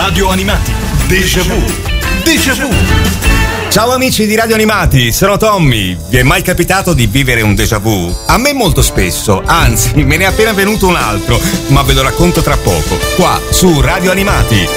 Radio Animati. Déjà vu. Déjà vu. Ciao amici di Radio Animati, sono Tommy. Vi è mai capitato di vivere un déjà vu? A me molto spesso, anzi me ne è appena venuto un altro, ma ve lo racconto tra poco, qua su Radio Animati.